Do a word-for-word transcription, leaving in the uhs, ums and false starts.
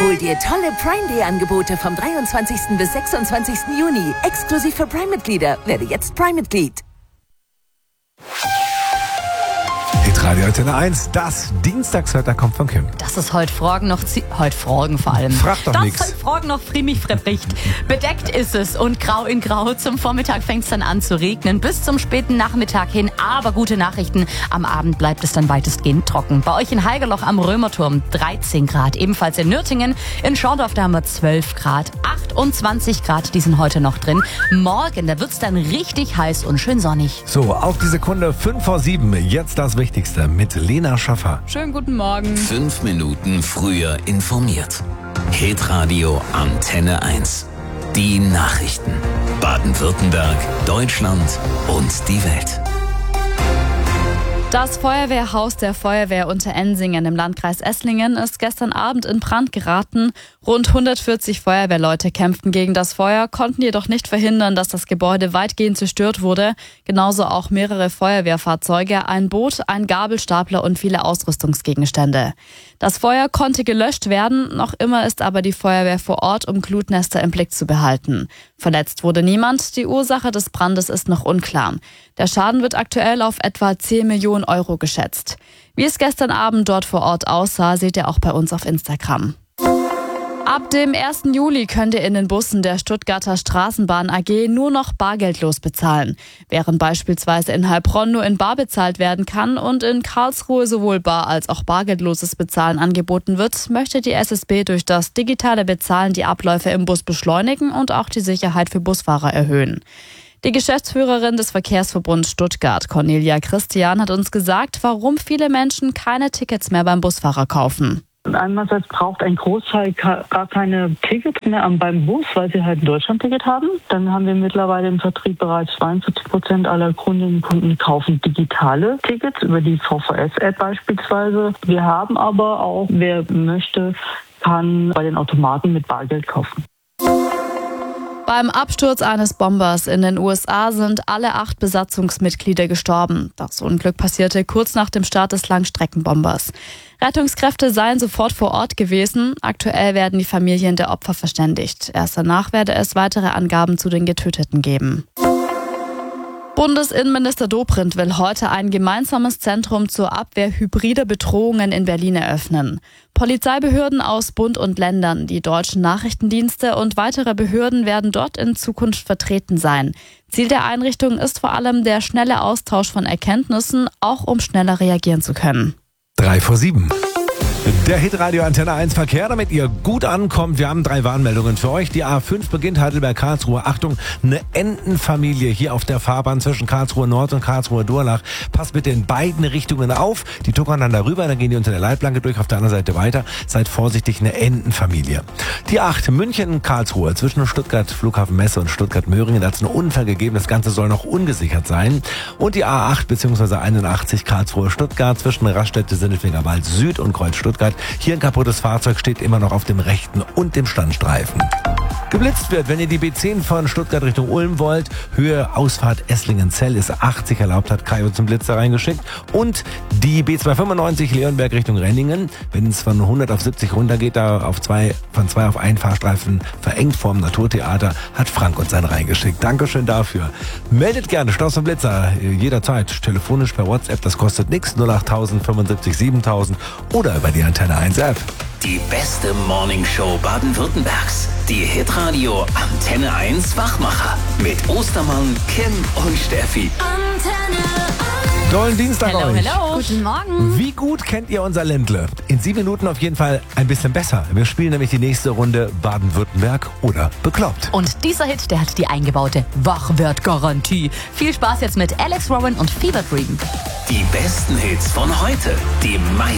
Hol dir tolle Prime Day Angebote vom dreiundzwanzigsten bis sechsundzwanzigsten Juni. Exklusiv für Prime-Mitglieder. Werde jetzt Prime-Mitglied. Radio Antenne eins, das Dienstagswetter kommt von Kim. Das ist heute Fragen noch, zi- heute Fragen vor allem. Frag doch das nix. Das heute Fragen noch friemig verbricht. Bedeckt ist es und grau in grau. Zum Vormittag fängt es dann an zu regnen, bis zum späten Nachmittag hin. Aber gute Nachrichten, am Abend bleibt es dann weitestgehend trocken. Bei euch in Haigerloch am Römerturm dreizehn Grad. Ebenfalls in Nürtingen, in Schorndorf da haben wir zwölf Grad. achtundzwanzig Grad, die sind heute noch drin. Morgen, da wird es dann richtig heiß und schön sonnig. So, auf die Sekunde fünf vor sieben. Jetzt das Wichtigste mit Lena Schaffer. Schönen guten Morgen. Fünf Minuten früher informiert. Hitradio Antenne eins. Die Nachrichten. Baden-Württemberg, Deutschland und die Welt. Das Feuerwehrhaus der Feuerwehr Unterensingen im Landkreis Esslingen ist gestern Abend in Brand geraten. Rund hundertvierzig Feuerwehrleute kämpften gegen das Feuer, konnten jedoch nicht verhindern, dass das Gebäude weitgehend zerstört wurde. Genauso auch mehrere Feuerwehrfahrzeuge, ein Boot, ein Gabelstapler und viele Ausrüstungsgegenstände. Das Feuer konnte gelöscht werden, noch immer ist aber die Feuerwehr vor Ort, um Glutnester im Blick zu behalten. Verletzt wurde niemand, die Ursache des Brandes ist noch unklar. Der Schaden wird aktuell auf etwa zehn Millionen Euro geschätzt. Wie es gestern Abend dort vor Ort aussah, seht ihr auch bei uns auf Instagram. Ab dem ersten Juli könnt ihr in den Bussen der Stuttgarter Straßenbahn A G nur noch bargeldlos bezahlen. Während beispielsweise in Heilbronn nur in bar bezahlt werden kann und in Karlsruhe sowohl bar als auch bargeldloses Bezahlen angeboten wird, möchte die S S B durch das digitale Bezahlen die Abläufe im Bus beschleunigen und auch die Sicherheit für Busfahrer erhöhen. Die Geschäftsführerin des Verkehrsverbunds Stuttgart, Cornelia Christian, hat uns gesagt, warum viele Menschen keine Tickets mehr beim Busfahrer kaufen. Einerseits braucht ein Großteil gar keine Tickets mehr beim Bus, weil sie halt ein Deutschlandticket haben. Dann haben wir mittlerweile im Vertrieb bereits zweiundvierzig Prozent aller Kundinnen und Kunden kaufen digitale Tickets über die V V S-App beispielsweise. Wir haben aber auch, wer möchte, kann bei den Automaten mit Bargeld kaufen. Beim Absturz eines Bombers in den U S A sind alle acht Besatzungsmitglieder gestorben. Das Unglück passierte kurz nach dem Start des Langstreckenbombers. Rettungskräfte seien sofort vor Ort gewesen. Aktuell werden die Familien der Opfer verständigt. Erst danach werde es weitere Angaben zu den Getöteten geben. Bundesinnenminister Dobrindt will heute ein gemeinsames Zentrum zur Abwehr hybrider Bedrohungen in Berlin eröffnen. Polizeibehörden aus Bund und Ländern, die deutschen Nachrichtendienste und weitere Behörden werden dort in Zukunft vertreten sein. Ziel der Einrichtung ist vor allem der schnelle Austausch von Erkenntnissen, auch um schneller reagieren zu können. Drei vor sieben. Der Hitradio Antenne eins Verkehr, damit ihr gut ankommt. Wir haben drei Warnmeldungen für euch. Die A fünf beginnt Heidelberg-Karlsruhe. Achtung, eine Entenfamilie hier auf der Fahrbahn zwischen Karlsruhe Nord und Karlsruhe Durlach. Passt bitte in beiden Richtungen auf. Die tuckern dann darüber, dann gehen die unter der Leitplanke durch, auf der anderen Seite weiter. Seid vorsichtig, eine Entenfamilie. Die acht München-Karlsruhe zwischen Stuttgart Flughafen Messe und Stuttgart-Möhringen. Da hat es einen Unfall gegeben. Das Ganze soll noch ungesichert sein. Und die A acht bzw. einundachtzig Karlsruhe-Stuttgart zwischen Raststätte Sinnelfingerwald Süd und Kreuz Stuttgart. Hier ein kaputtes Fahrzeug steht immer noch auf dem rechten und dem Standstreifen. Geblitzt wird, wenn ihr die B zehn von Stuttgart Richtung Ulm wollt. Höhe Ausfahrt Esslingen-Zell ist achtzig erlaubt, hat Kajo zum Blitzer reingeschickt. Und die B zweihundertfünfundneunzig Leonberg Richtung Renningen, wenn es von hundert auf siebzig runtergeht, da auf zwei, von zwei auf einen Fahrstreifen verengt vorm Naturtheater, hat Frank uns einen reingeschickt. Dankeschön dafür. Meldet gerne Staus und Blitzer jederzeit telefonisch per WhatsApp, das kostet nichts, null acht null null fünfundsiebzig siebentausend oder über die Antenne eins App. Die beste Morningshow Baden-Württembergs. Die Hitradio Antenne eins Wachmacher. Mit Ostermann, Kim und Steffi. Antenne eins. Tollen Dienstag Hello, euch. hello. Guten Morgen. Wie gut kennt ihr unser Ländle? In sieben Minuten auf jeden Fall ein bisschen besser. Wir spielen nämlich die nächste Runde Baden-Württemberg oder Bekloppt. Und dieser Hit, der hat die eingebaute Wachwertgarantie. Viel Spaß jetzt mit Alex Rowan und Fever Dream. Die besten Hits von heute. Die meisten